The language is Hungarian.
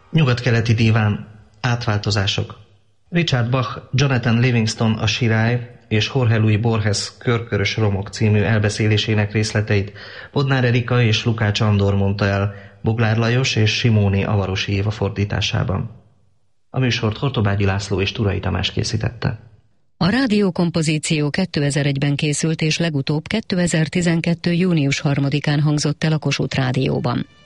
Nyugat-keleti díván. Átváltozások. Richard Bach, Jonathan Livingston a sirály és Jorge Luis Borges Körkörös romok című elbeszélésének részleteit Bodnár Erika és Lukács Andor mondta el Boglár Lajos és Simóni Avarosi Éva fordításában. A műsort Hortobágyi László és Turai Tamás készítette. A rádiókompozíció 2001-ben készült és legutóbb 2012. június 3-án hangzott el a Kossuth Rádióban.